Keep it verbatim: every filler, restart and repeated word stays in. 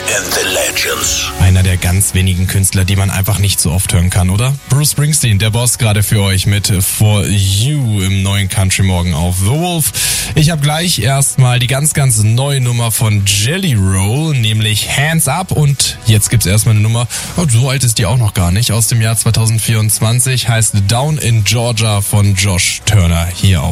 and the Legends. Einer der ganz wenigen Künstler, die man einfach nicht so oft hören kann, oder? Bruce Springsteen, der Boss, gerade für euch mit For You im neuen Country Morgen auf The Wolf. Ich habe gleich erstmal die ganz, ganz neue Nummer von Jelly Roll, nämlich Hands Up. Und jetzt gibt's erstmal eine Nummer, oh, so alt ist die auch noch gar nicht, aus dem Jahr zwanzig vierundzwanzig, heißt Down in Georgia von Josh Turner hier auf